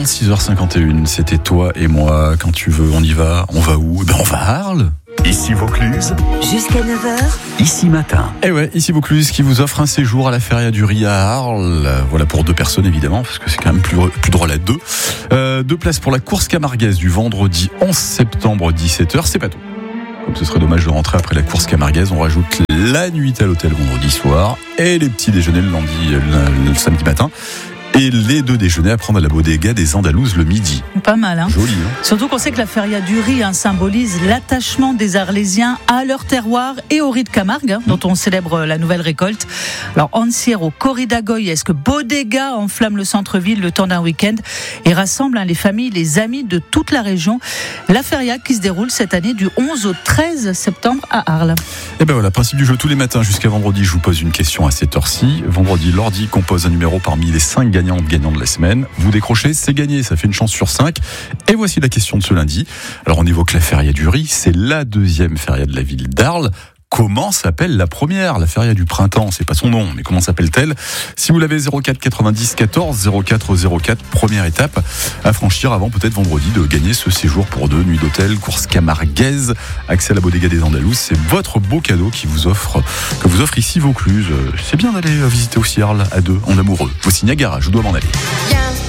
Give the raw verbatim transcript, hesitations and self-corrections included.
Bon, six heures cinquante et une, c'était toi et moi. Quand tu veux, on y va. On va où? Ben, on va à Arles. Ici Vaucluse. Jusqu'à neuf heures. Ici Matin. Eh ouais, ici Vaucluse qui vous offre un séjour à la Feria du Riz à Arles. Voilà, pour deux personnes évidemment, parce que c'est quand même plus, plus drôle à deux. Euh, deux places pour la course camarguaise du vendredi onze septembre, dix-sept heures. C'est pas tout. Comme ce serait dommage de rentrer après la course camarguaise, on rajoute la nuit à l'hôtel vendredi soir et les petits déjeuners le lundi, le, le samedi matin. Et les deux déjeuners à prendre à la bodega des Andalouses le midi. Pas mal, hein. Joli, hein. Surtout qu'on sait que la Feria du Riz hein, symbolise l'attachement des Arlésiens à leur terroir et au riz de Camargue, hein, dont on célèbre la nouvelle récolte. Alors, Ansiero, Corrida Goyesque, bodega enflamme le centre-ville le temps d'un week-end et rassemble hein, les familles, les amis de toute la région. La Feria qui se déroule cette année du onze au treize septembre à Arles. Et ben voilà, principe du jeu, tous les matins jusqu'à vendredi, je vous pose une question à cette heure-ci. Vendredi, l'ordi compose un numéro parmi les cinq gagnants gagnant de la semaine. Vous décrochez, c'est gagné, ça fait une chance sur cinq. Et voici la question de ce lundi. Alors on évoque la Feria du Riz, c'est la deuxième feria de la ville d'Arles. Comment s'appelle la première? La Feria du printemps, c'est pas son nom, mais comment s'appelle-t-elle? Si vous l'avez, zéro quatre quatre-vingt-dix quatorze zéro quatre zéro quatre, première étape à franchir avant peut-être vendredi de gagner ce séjour pour deux, nuits d'hôtel, course camarguaise, accès à la bodega des Andalouses. C'est votre beau cadeau qui vous offre, que vous offre ici Vaucluse. C'est bien d'aller visiter aussi Arles à deux, en amoureux. Voici Niagara, je dois m'en aller.